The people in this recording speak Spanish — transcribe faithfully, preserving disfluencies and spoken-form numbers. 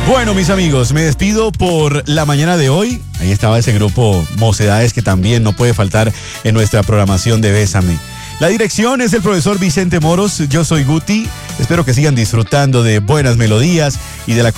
Bueno, mis amigos, me despido por la mañana de hoy. Ahí estaba ese grupo Mocedades que también no puede faltar en nuestra programación de Bésame. La dirección es el profesor Vicente Moros, yo soy Guti. Espero que sigan disfrutando de buenas melodías y de la